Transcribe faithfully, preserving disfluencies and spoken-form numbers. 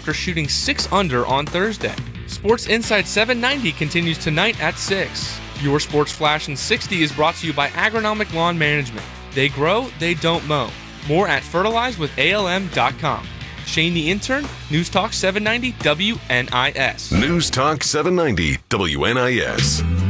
after shooting six under on Thursday. Sports Insight seven ninety continues tonight at six. Your Sports Flash in sixty is brought to you by Agronomic Lawn Management. They grow, they don't mow. More at fertilize with A L M dot com. Shane the Intern, News Talk seven ninety W N I S. News Talk seven ninety W N I S.